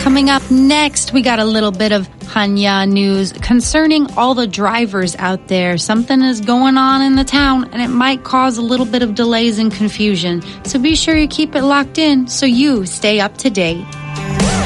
Coming up next, we got a little bit of Hanya news concerning all the drivers out there. Something is going on in the town, and it might cause a little bit of delays and confusion. So be sure you keep it locked in so you stay up to date.